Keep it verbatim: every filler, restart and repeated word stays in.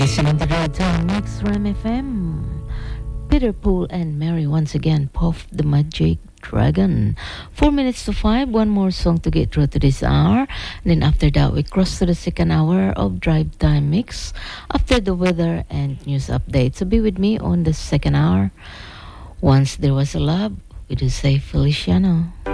Listening to the Time Mix Ram F M. Peter Pool and Mary once again, Puff the Magic Dragon. Four minutes to five, one more song to get through to this hour. And then after that, we cross to the second hour of Drive Time Mix after the weather and news update. So be with me on the second hour. Once There Was a Love with the Say Feliciano.